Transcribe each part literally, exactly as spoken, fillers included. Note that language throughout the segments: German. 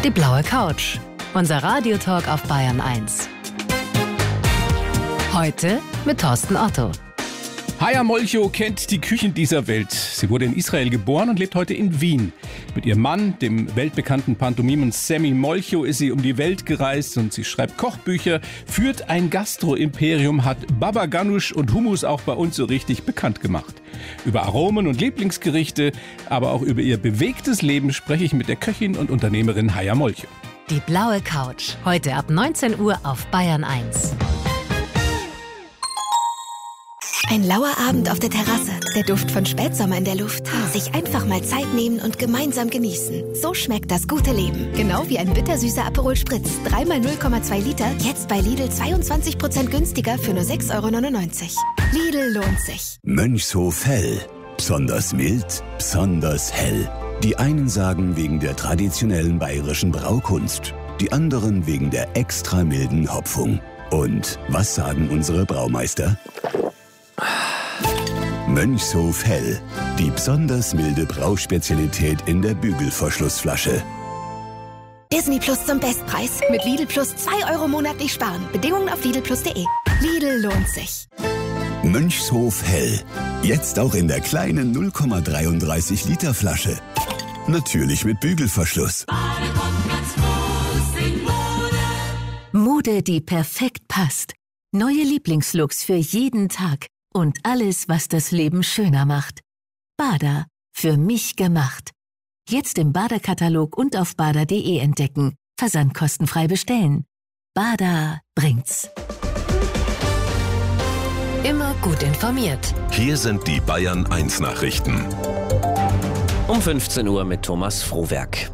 Die blaue Couch. Unser Radiotalk auf Bayern eins. Heute mit Thorsten Otto. Haya Molcho kennt die Küchen dieser Welt. Sie wurde in Israel geboren und lebt heute in Wien. Mit ihrem Mann, dem weltbekannten Pantomimen Sammy Molcho, ist sie um die Welt gereist und sie schreibt Kochbücher, führt ein Gastro-Imperium, hat Baba Ganoush und Hummus auch bei uns so richtig bekannt gemacht. Über Aromen und Lieblingsgerichte, aber auch über ihr bewegtes Leben spreche ich mit der Köchin und Unternehmerin Haya Molcho. Die blaue Couch. Heute ab neunzehn Uhr auf Bayern eins. Ein lauer Abend auf der Terrasse, der Duft von Spätsommer in der Luft. Sich einfach mal Zeit nehmen und gemeinsam genießen. So schmeckt das gute Leben. Genau wie ein bittersüßer Aperol Spritz. drei mal null Komma zwei Liter, jetzt bei Lidl zweiundzwanzig Prozent günstiger für nur sechs Euro neunundneunzig. Lidl lohnt sich. Mönchshof Hell. Besonders mild, besonders hell. Die einen sagen wegen der traditionellen bayerischen Braukunst, die anderen wegen der extra milden Hopfung. Und was sagen unsere Braumeister? Mönchshof Hell, die besonders milde Brauspezialität in der Bügelverschlussflasche. Disney Plus zum Bestpreis. Mit Lidl Plus zwei Euro monatlich sparen. Bedingungen auf lidl plus punkt de. Lidl lohnt sich. Mönchshof Hell. Jetzt auch in der kleinen null Komma dreiunddreißig Liter Flasche. Natürlich mit Bügelverschluss. Mode, die perfekt passt. Neue Lieblingslooks für jeden Tag. Und alles, was das Leben schöner macht. Bada, für mich gemacht. Jetzt im Bada-Katalog und auf bada punkt de entdecken. Versand kostenfrei bestellen. Bada bringt's. Immer gut informiert. Hier sind die Bayern eins Nachrichten. Um fünfzehn Uhr mit Thomas Frohwerk.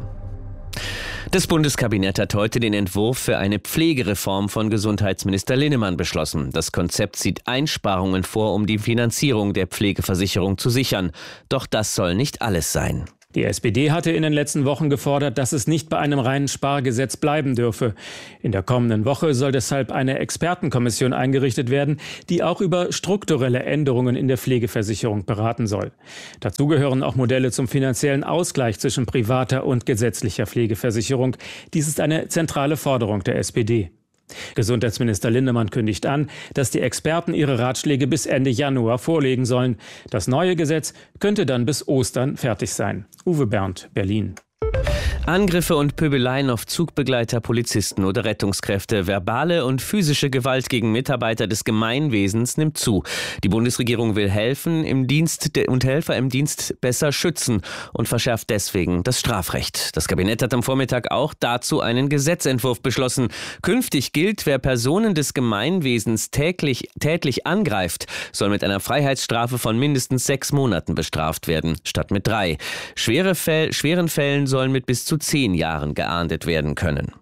Das Bundeskabinett hat heute den Entwurf für eine Pflegereform von Gesundheitsminister Linnemann beschlossen. Das Konzept sieht Einsparungen vor, um die Finanzierung der Pflegeversicherung zu sichern. Doch das soll nicht alles sein. Die S P D hatte in den letzten Wochen gefordert, dass es nicht bei einem reinen Spargesetz bleiben dürfe. In der kommenden Woche soll deshalb eine Expertenkommission eingerichtet werden, die auch über strukturelle Änderungen in der Pflegeversicherung beraten soll. Dazu gehören auch Modelle zum finanziellen Ausgleich zwischen privater und gesetzlicher Pflegeversicherung. Dies ist eine zentrale Forderung der S P D. Gesundheitsminister Linnemann kündigt an, dass die Experten ihre Ratschläge bis Ende Januar vorlegen sollen. Das neue Gesetz könnte dann bis Ostern fertig sein. Uwe Bernd, Berlin. Angriffe und Pöbeleien auf Zugbegleiter, Polizisten oder Rettungskräfte, verbale und physische Gewalt gegen Mitarbeiter des Gemeinwesens nimmt zu. Die Bundesregierung will helfen im Dienst und Helfer im Dienst besser schützen und verschärft deswegen das Strafrecht. Das Kabinett hat am Vormittag auch dazu einen Gesetzentwurf beschlossen. Künftig gilt, wer Personen des Gemeinwesens täglich, tätlich angreift, soll mit einer Freiheitsstrafe von mindestens sechs Monaten bestraft werden, statt mit drei. Schwere Fäll, schweren Fällen sollen mit bis zu zehn Jahren geahndet werden können.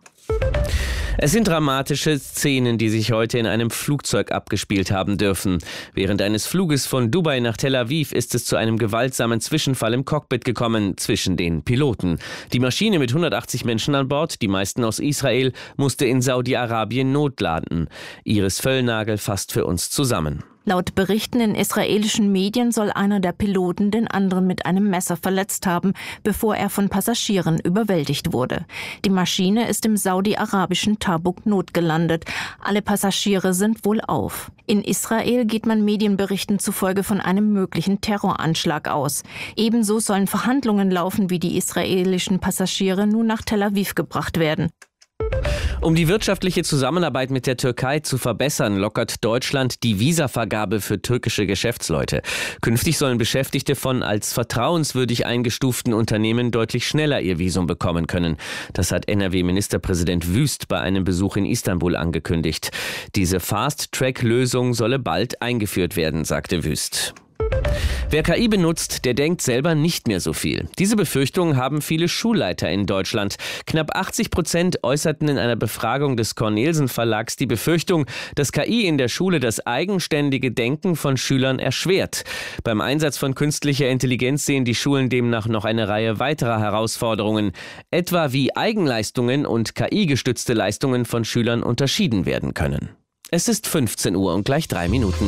Es sind dramatische Szenen, die sich heute in einem Flugzeug abgespielt haben dürfen. Während eines Fluges von Dubai nach Tel Aviv ist es zu einem gewaltsamen Zwischenfall im Cockpit gekommen zwischen den Piloten. Die Maschine mit hundertachtzig Menschen an Bord, die meisten aus Israel, musste in Saudi-Arabien notlanden. Iris Völlnagel fasst für uns zusammen. Laut Berichten in israelischen Medien soll einer der Piloten den anderen mit einem Messer verletzt haben, bevor er von Passagieren überwältigt wurde. Die Maschine ist im saudi-arabischen Tabuk notgelandet. Alle Passagiere sind wohlauf. In Israel geht man Medienberichten zufolge von einem möglichen Terroranschlag aus. Ebenso sollen Verhandlungen laufen, wie die israelischen Passagiere nun nach Tel Aviv gebracht werden. Um die wirtschaftliche Zusammenarbeit mit der Türkei zu verbessern, lockert Deutschland die Visavergabe für türkische Geschäftsleute. Künftig sollen Beschäftigte von als vertrauenswürdig eingestuften Unternehmen deutlich schneller ihr Visum bekommen können. Das hat N R W-Ministerpräsident Wüst bei einem Besuch in Istanbul angekündigt. Diese Fast-Track-Lösung solle bald eingeführt werden, sagte Wüst. Wer K I benutzt, der denkt selber nicht mehr so viel. Diese Befürchtungen haben viele Schulleiter in Deutschland. Knapp achtzig Prozent äußerten in einer Befragung des Cornelsen Verlags die Befürchtung, dass K I in der Schule das eigenständige Denken von Schülern erschwert. Beim Einsatz von künstlicher Intelligenz sehen die Schulen demnach noch eine Reihe weiterer Herausforderungen, etwa wie Eigenleistungen und K I-gestützte Leistungen von Schülern unterschieden werden können. Es ist fünfzehn Uhr und gleich drei Minuten.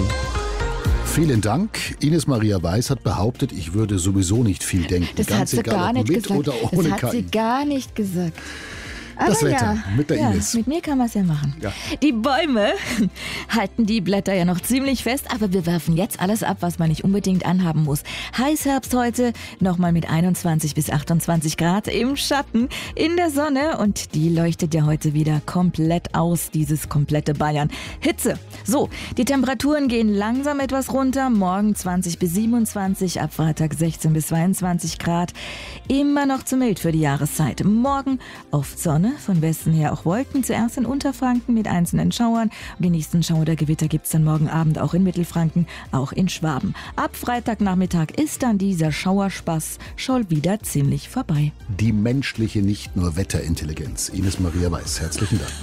Vielen Dank. Ines Maria Weiß hat behauptet, ich würde sowieso nicht viel denken. Das Ganz hat sie egal, gar ob nicht mit gesagt. oder ohne das hat K I. sie gar nicht gesagt. Das Aber Wetter ja, mit der ja, Ines. Mit mir kann man es ja machen. Ja. Die Bäume halten die Blätter ja noch ziemlich fest, aber wir werfen jetzt alles ab, was man nicht unbedingt anhaben muss. Heißherbst heute, nochmal mit einundzwanzig bis achtundzwanzig Grad im Schatten, in der Sonne und die leuchtet ja heute wieder komplett aus, dieses komplette Bayern. Hitze. So, die Temperaturen gehen langsam etwas runter, morgen zwanzig bis siebenundzwanzig, ab Freitag sechzehn bis zweiundzwanzig Grad. Immer noch zu mild für die Jahreszeit. Morgen oft Sonne, von Westen her auch Wolken, zuerst in Unterfranken mit einzelnen Schauern. Und die nächsten Schauer oder Gewitter gibt es dann morgen Abend auch in Mittelfranken, auch in Schwaben. Ab Freitagnachmittag ist dann dieser Schauerspaß schon wieder ziemlich vorbei. Die menschliche, nicht nur Wetterintelligenz. Ines Maria Weiß, herzlichen Dank.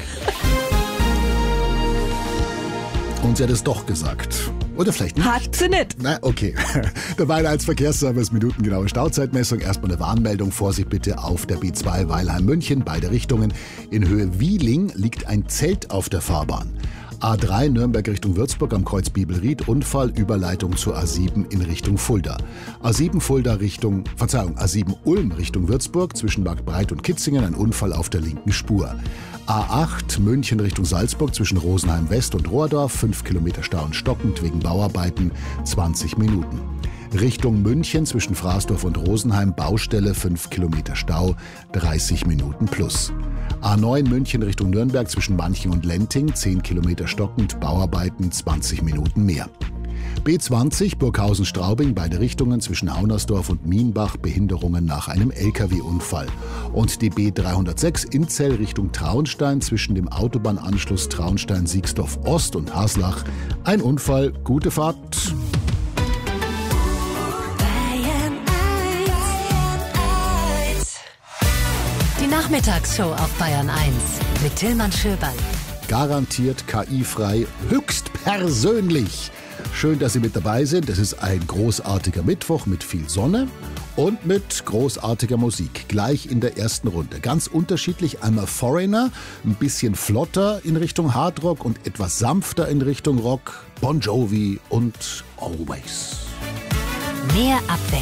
Und sie hat es doch gesagt. Oder vielleicht nicht. Hat sie nicht. Na, okay. Dabei als Verkehrsservice minutengenaue Stauzeitmessung. Erstmal eine Warnmeldung. Vorsicht bitte auf der B zwei Weilheim-München, beide Richtungen. In Höhe Wieling liegt ein Zelt auf der Fahrbahn. A drei Nürnberg Richtung Würzburg am Kreuz Bibelried, Unfall, Überleitung zur A sieben in Richtung Fulda. A sieben Fulda Richtung, Verzeihung, A sieben Ulm Richtung Würzburg, zwischen Marktbreit und Kitzingen ein Unfall auf der linken Spur. A acht München Richtung Salzburg zwischen Rosenheim West und Rohrdorf, fünf Kilometer Stau und stockend wegen Bauarbeiten, zwanzig Minuten. Richtung München zwischen Fraßdorf und Rosenheim, Baustelle, fünf Kilometer Stau, dreißig Minuten plus. A neun München Richtung Nürnberg zwischen Manching und Lenting, zehn Kilometer stockend, Bauarbeiten, zwanzig Minuten mehr. B zwanzig Burghausen-Straubing, beide Richtungen zwischen Haunersdorf und Mienbach, Behinderungen nach einem L K W-Unfall. Und die B dreihundertsechs Inzell Richtung Traunstein zwischen dem Autobahnanschluss Traunstein-Siegsdorf Ost und Haslach, ein Unfall, gute Fahrt. Die Nachmittagsshow auf Bayern eins mit Tillmann Schöberl. Garantiert K I-frei, höchstpersönlich. Schön, dass Sie mit dabei sind. Es ist ein großartiger Mittwoch mit viel Sonne und mit großartiger Musik. Gleich in der ersten Runde. Ganz unterschiedlich. Einmal Foreigner, ein bisschen flotter in Richtung Hardrock und etwas sanfter in Richtung Rock. Bon Jovi und Always. Mehr Abwechslung.